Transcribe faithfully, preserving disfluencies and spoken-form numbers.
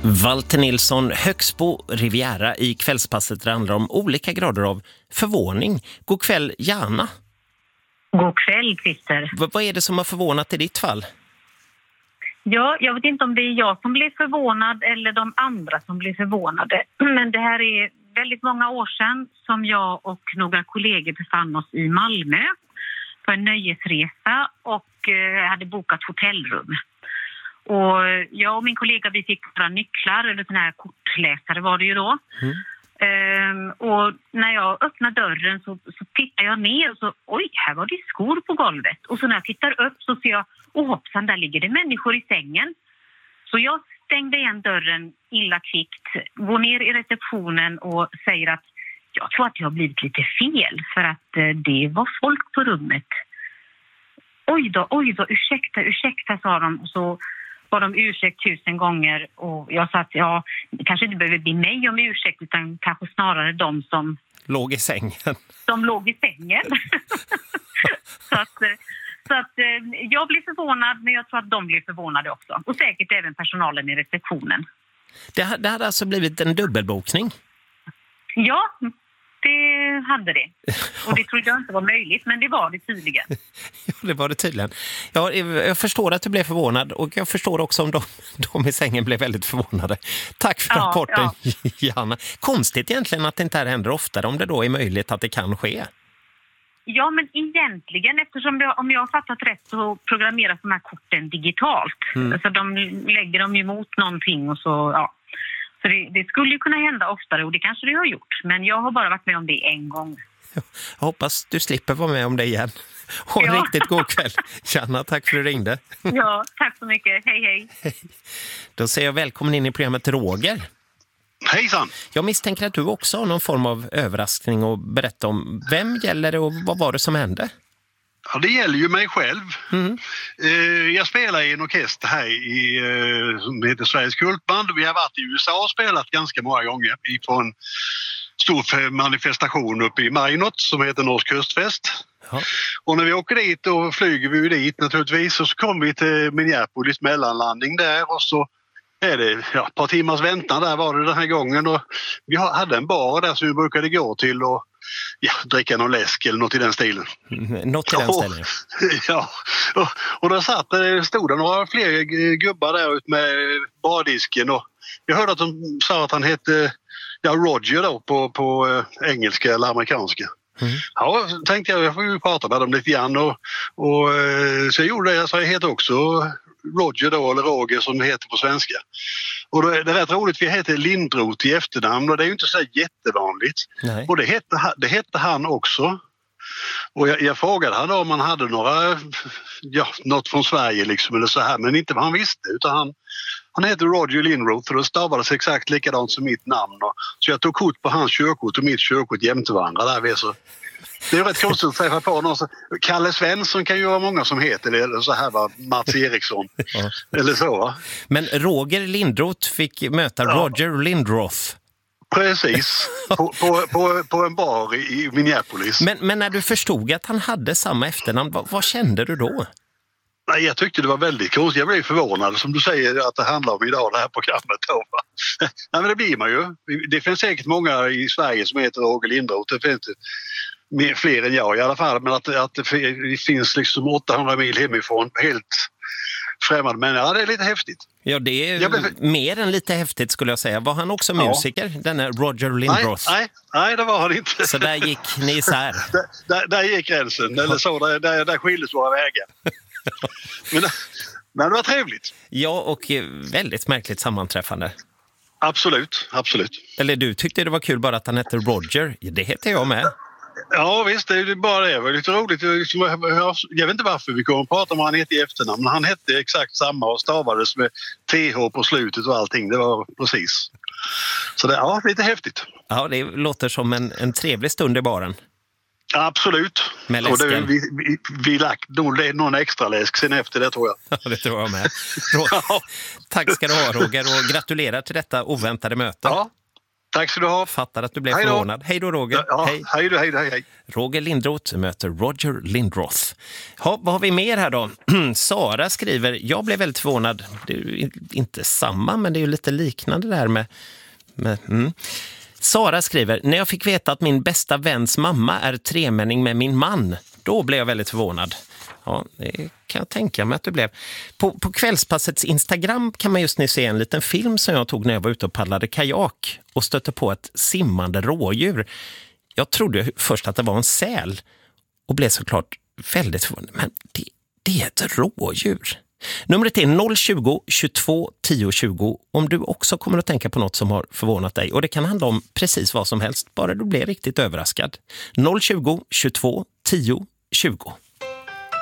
Walter Nilsson, Högsbo Riviera i kvällspasset där det handlar om olika grader av förvåning. God kväll, Jana. God kväll, Christer. V- vad är det som har förvånat i ditt fall? Ja, jag vet inte om det är jag som blir förvånad eller de andra som blir förvånade. Men det här är väldigt många år sedan som jag och några kollegor befann oss i Malmö på en nöjesresa och eh, hade bokat hotellrum. Och jag och min kollega, vi fick våra nycklar, eller sån här kortläsare var det ju då. Mm. Um, och när jag öppnar dörren så, så tittar jag ner och så, oj, här var det skor på golvet. Och så när jag tittar upp så ser jag, åh hoppsan, där ligger det människor i sängen. Så jag stängde igen dörren illa kvickt, går ner i receptionen och säger att jag tror att jag har blivit lite fel för att uh, det var folk på rummet. Oj då, oj då, ursäkta, ursäkta, sa de. Och så var de ursäkt tusen gånger och jag sa att ja, det kanske inte behöver bli mig om ursäkt utan kanske snarare de som låg i sängen. De låg i sängen. så att, så att jag blir förvånad, men jag tror att de blir förvånade också. Och säkert även personalen i receptionen. Det, det hade alltså blivit en dubbelbokning? Ja, det hade det. Och det trodde jag inte var möjligt, men det var det tydligen. Ja, det var det tydligen. Ja, jag förstår att du blev förvånad och jag förstår också om de, de i sängen blev väldigt förvånade. Tack för ja, rapporten, ja. Janna. Konstigt egentligen att det inte här händer oftare om det då är möjligt att det kan ske. Ja, men egentligen, eftersom jag, om jag har fattat rätt så programmeras de här korten digitalt. Mm. Så de lägger dem ju mot någonting och så, ja. Så det, det skulle ju kunna hända oftare och det kanske det har gjort. Men jag har bara varit med om det en gång. Jag hoppas du slipper vara med om det igen. Och en ja. riktigt god kväll. Janna, tack för att du ringde. Ja, tack så mycket. Hej, hej. Hej. Då säger jag välkommen in i programmet Roger. Hejsan. Jag misstänker att du också har någon form av överraskning att berätta om. Vem gäller det och vad var det som hände? Ja, det gäller ju mig själv. Mm. Jag spelar i en orkester här i, som heter Sveriges Kultband. Vi har varit i U S A och spelat ganska många gånger på en stor manifestation uppe i Minot som heter Norsk Kustfest. Ja. Och när vi åker dit då flyger vi dit naturligtvis och så kommer vi till Minneapolis mellanlandning där och så är det ja, ett par timmars väntan där var det den här gången och vi hade en bar där som vi brukade gå till och ja, dricka någon läsk eller något i den stilen. Mm, något i den stilen. Och, ja, och, och då satt det, stod det några fler gubbar där ut med bardisken och jag hörde att de sa att han hette ja, Roger då på, på engelska eller amerikanska. Mm. Ja, tänkte jag, jag får ju prata med dem lite grann och, och så jag gjorde det, jag sa jag heter också Roger då, eller Roger som det heter på svenska. Och då är det rätt roligt, vi heter Lindroth i efternamn och det är ju inte så jättevanligt. Nej. Och det hette, det hette han också. Och jag, jag frågade han om han hade några, ja, något från Sverige liksom eller så här, men inte vad han visste utan han, han heter Roger Lindroth och det stavades exakt likadant som mitt namn. Och, så jag tog kort på hans körkort och mitt körkort jämte varandra där vi så. Det är rätt konstigt att träffa på någon. Kalle Svensson kan ju vara många som heter det. Eller så här var Mats Eriksson. Ja. Eller så va? Men Roger Lindroth fick möta ja. Roger Lindroth. Precis. på, på, på, på en bar i Minneapolis. Men, men när du förstod att han hade samma efternamn, vad, vad kände du då? Nej, jag tyckte det var väldigt konstigt. Jag blev förvånad som du säger att det handlar om idag det här programmet. Då, va? Nej, men det blir man ju. Det finns säkert många i Sverige som heter Roger Lindroth. Det finns det. Fler än jag i alla fall, men att, att det finns liksom åttahundra mil hemifrån helt främmande, men ja, det är lite häftigt. Ja, det är blev... mer än lite häftigt skulle jag säga. Var han också musiker, ja. Denna Roger Lindroth? Nej, nej, nej, det var han inte. Så där gick ni isär? där, där, där gick gränsen, eller så, där, där, där skildes våra vägar. men, men det var trevligt. Ja, och väldigt märkligt sammanträffande. Absolut, absolut. Eller du tyckte det var kul bara att han hette Roger? Det heter jag med. Ja visst, det är bara det. Det var lite roligt. Jag vet inte varför vi kommer att prata om han hette i efternamn. Men han hette exakt samma och stavades med T H på slutet och allting. Det var precis. Så det är ja, lite häftigt. Ja, det låter som en, en trevlig stund i baren. Absolut. Med och det, vi, vi, vi lagt någon, någon extra läsk sen efter det tror jag. Ja, det tror jag med. Ja. Tack ska du ha Roger och gratulerar till detta oväntade möte. Ja. Tack ska du ha. Fattar att du blev hej förvånad. Hej då, Roger. Ja, hej. Hej då, hej då, hej. Roger Lindroth möter Roger Lindroth. Ja, vad har vi mer här då? Sara skriver, jag blev väldigt förvånad. Det är ju inte samma, men det är ju lite liknande det här med... med mm. Sara skriver, när jag fick veta att min bästa väns mamma är tremänning med min man, då blev jag väldigt förvånad. Ja, det kan jag tänka mig att du blev. På, på Kvällspassets Instagram kan man just nu se en liten film som jag tog när jag var ute och paddlade kajak och stötte på ett simmande rådjur. Jag trodde först att det var en säl och blev såklart väldigt förvånad. Men det, det är ett rådjur. Numret är noll tjugo, tjugotvå, tio tjugo om du också kommer att tänka på något som har förvånat dig. Och det kan handla om precis vad som helst, bara du blir riktigt överraskad. noll tjugo, tjugotvå, tio tjugo.